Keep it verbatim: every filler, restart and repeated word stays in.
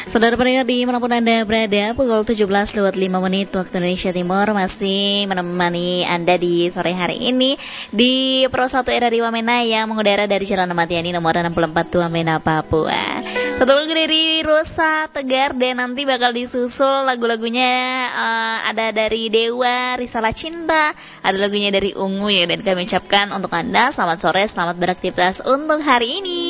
Saudara pendengar di manapun Anda berada, pukul tujuh belas lewat lima menit waktu Indonesia Timur masih menemani Anda di sore hari ini di Pro satu Era di Wamena yang mengudara dari Jalan Matiani nomor enam puluh empat Wamena, Papua. Satu lagu dari Rosa Tegar dan nanti bakal disusul lagu-lagunya uh, ada dari Dewa, Risalah Cinta, ada lagunya dari Ungu ya, dan kami ucapkan untuk Anda selamat sore, selamat beraktivitas untuk hari ini.